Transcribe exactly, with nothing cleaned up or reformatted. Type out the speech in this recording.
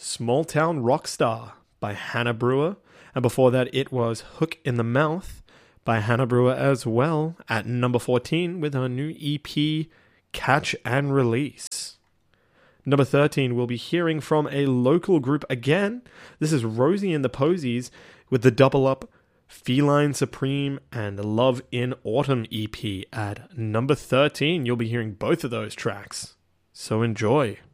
Small Town Rockstar by Hannah Brewer. And before that, it was Hook in the Mouth by Hannah Brewer as well, at number fourteen with her new E P, Catch and Release. Number thirteen, we'll be hearing from a local group again. This is Rosie and the Posies with the double up Feline Supreme and Love in Autumn E P at number thirteen. You'll be hearing both of those tracks, so enjoy.